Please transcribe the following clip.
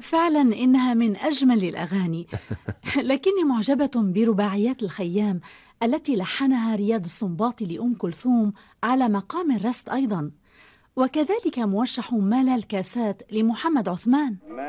فعلا إنها من أجمل الأغاني. لكني معجبة برباعيات الخيام التي لحنها رياض السنباطي لأم كلثوم على مقام الرست أيضا، وكذلك موشح مال الكاسات لمحمد عثمان.